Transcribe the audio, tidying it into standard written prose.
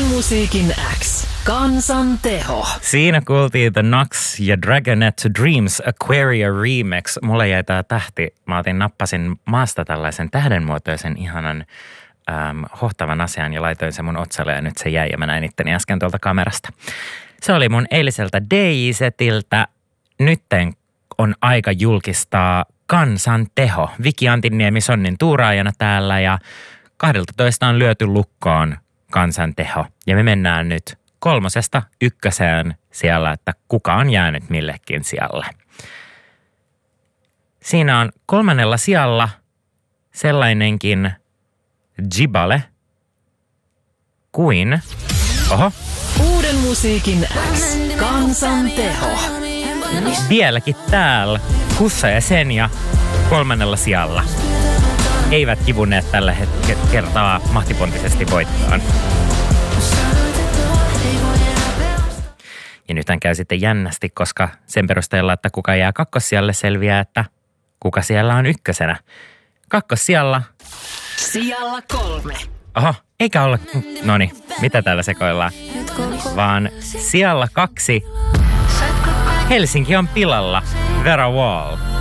Musiikin X. Kansan teho. Siinä kuultiin The Knocks ja Dragonette Dreams Aquaria Remix. Mulle jäi tää tähti. Mä nappasin maasta tällaisen tähdenmuotoisen ihanan hohtavan asian ja laitoin sen mun otsalle ja nyt se jäi ja mä näin itteni äsken tuolta kamerasta. Se oli mun eiliseltä DJ-setiltä. Nytten on aika julkistaa Kansan teho. Viki Antinniemi Sonnin tuuraajana täällä ja 12 on lyöty lukkoon Kansan teho. Ja me mennään nyt 3–1 siellä, että kuka on jäänyt millekin sijalle. Siinä on 3. sijalla sellainenkin Jibale kuin... Oho. Uuden musiikin X. Kansan teho. Vieläkin täällä Hussa ja Senja 3. sijalla. Eivät kivuneet tällä kertaa mahtipontisesti voittaan. Ja nythän käy sitten jännästi, koska sen perusteella, että kuka jää kakkossijalle, selviää, että kuka siellä on ykkösenä. Kakkossijalla. Sijalla 3. Oho, eikä olla... Noniin, mitä täällä sekoillaan? Vaan sijalla 2. Helsinki on pilalla. Vera Wall.